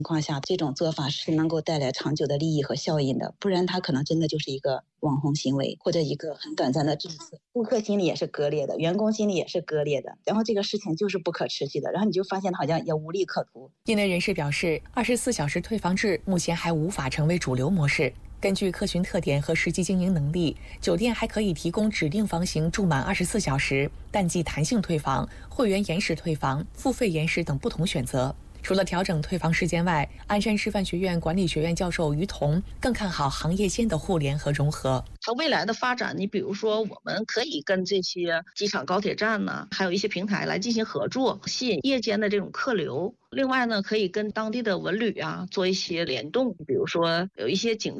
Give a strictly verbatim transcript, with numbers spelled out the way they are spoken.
况下，这种做法是能够带来长久的利益和效应的，不然它可能真的就是一个网红行为或者一个很短暂的政策。顾客心里也是割裂的，员工心里也是割裂的，然后这个事情就是不可持续的，然后你就发现好像也无利可图。 业内人士表示，二十四小时退房制目前还无法成为主流模式。根据客群特点和实际经营能力，酒店还可以提供指定房型住满二十四小时、淡季弹性退房、会员延时退房、付费延时等不同选择。除了调整退房时间外，鞍山师范学院管理学院教授于彤更看好行业间的互联和融合。 它未来的发展，你比如说，我们可以跟这些机场、高铁站呢，还有一些平台来进行合作，吸引夜间的这种客流。另外呢，可以跟当地的文旅啊做一些联动，比如说有一些景